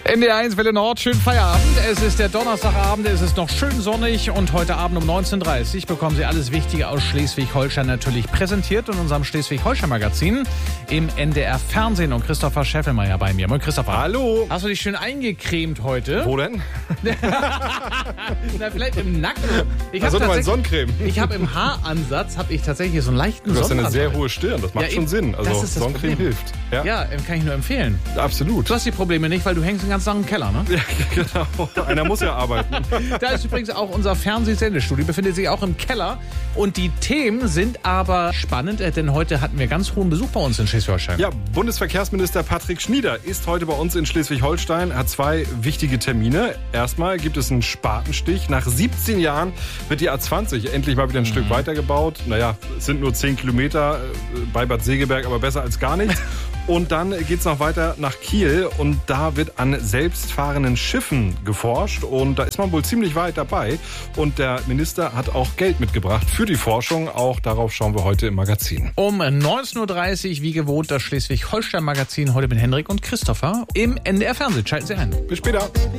NDR1 Welle Nord, schönen Feierabend. Es ist der Donnerstagabend, es ist noch schön sonnig und heute Abend um 19:30 Uhr bekommen Sie alles Wichtige aus Schleswig-Holstein natürlich präsentiert in unserem Schleswig-Holstein-Magazin im NDR-Fernsehen. Und Christopher Scheffelmeier bei mir. Moin Christopher. Hallo. Hast du dich schön eingecremt heute? Wo denn? Na, vielleicht im Nacken. Da sollte man Sonnencreme. Ich habe im Haaransatz tatsächlich so einen leichten Du hast Sonnenansatz. eine sehr hohe Stirn, das macht schon Sinn. Also das ist das Sonnencreme Problem. hilft. Ja, kann ich nur empfehlen. Absolut. Du hast die Probleme nicht, weil du hängst den ganzen Tag im Keller, ne? Ja, genau. Einer muss ja arbeiten. Da ist übrigens auch unser Fernsehsendestudio, befindet sich auch im Keller. Und die Themen sind aber spannend, denn heute hatten wir ganz hohen Besuch bei uns in Schleswig-Holstein. Ja, Bundesverkehrsminister Patrick Schnieder ist heute bei uns in Schleswig-Holstein, hat zwei wichtige Termine. Erstmal gibt es einen Spatenstich. Nach 17 Jahren wird die A20 endlich mal wieder ein Stück weitergebaut. Naja, es sind nur 10 Kilometer bei Bad Segeberg, aber besser als gar nichts. Und dann geht's noch weiter nach Kiel und da wird an selbstfahrenden Schiffen geforscht und da ist man wohl ziemlich weit dabei. Und der Minister hat auch Geld mitgebracht für die Forschung. Auch darauf schauen wir heute im Magazin. Um 19:30 Uhr, wie gewohnt, das Schleswig-Holstein-Magazin heute mit Henrik und Christopher im NDR-Fernsehen. Schalten Sie ein. Bis später.